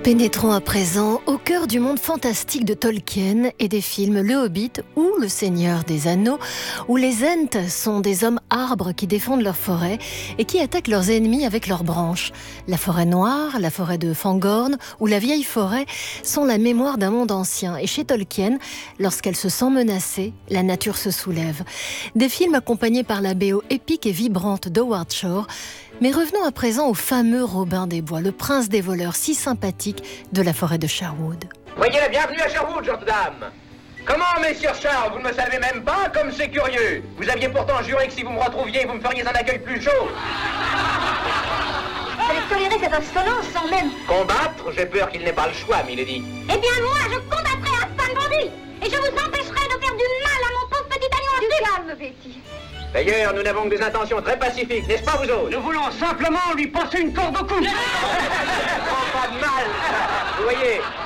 Pénétrons à présent au cœur du monde fantastique de Tolkien et des films Le Hobbit ou Le Seigneur des Anneaux, où les Ents sont des hommes arbres qui défendent leur forêt et qui attaquent leurs ennemis avec leurs branches. La forêt noire, la forêt de Fangorn ou la vieille forêt sont la mémoire d'un monde ancien. Et chez Tolkien, lorsqu'elle se sent menacée, la nature se soulève. Des films accompagnés par la BO épique et vibrante d'Howard Shore. Mais revenons à présent au fameux Robin des Bois, le prince des voleurs si sympathique de la forêt de Sherwood. Voyez la bienvenue à Sherwood, gentes dames. Comment, messieurs Charles, vous ne me savez même pas? Comme c'est curieux. Vous aviez pourtant juré que si vous me retrouviez, vous me feriez un accueil plus chaud. Vous allez tolérer cette insolence sans même... Combattre? J'ai peur qu'il n'ait pas le choix, milady. Eh bien moi, je combattrai à femme bandit. Et je vous empêcherai de faire du mal à mon pauvre petit agneau. Du calme, Betty. D'ailleurs, nous n'avons que des intentions très pacifiques, n'est-ce pas, vous autres? Nous voulons simplement lui passer une corde au cou. Pas de mal. Vous voyez,